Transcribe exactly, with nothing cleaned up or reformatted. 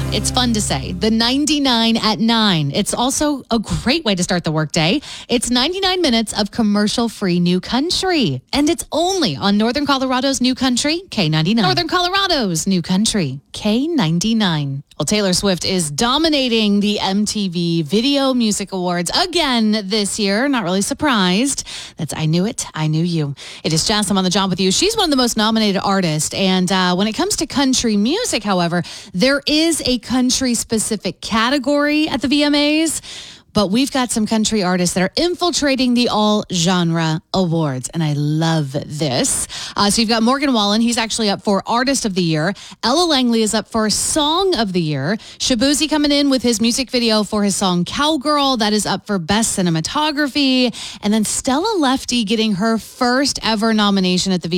It's fun to say. The ninety-nine at nine. It's also a great way to start the workday. It's ninety-nine minutes of commercial-free new country. And it's only on Northern Colorado's New Country, K ninety-nine. Northern Colorado's New Country, K ninety-nine. Well, Taylor Swift is dominating the M T V Video Music Awards again this year. Not really surprised. That's I Knew It, I Knew You. It is Jess. I'm on the job with you. She's one of the most nominated artists. And uh, when it comes to country music, however, there is a country-specific category at the V M As. But we've got some country artists that are infiltrating the all-genre awards, and I love this. Uh, so you've got Morgan Wallen. He's actually up for Artist of the Year. Ella Langley is up for Song of the Year. Shabuzi coming in with his music video for his song Cowgirl. That is up for Best Cinematography. And then Stella Lefty getting her first ever nomination at the V M As.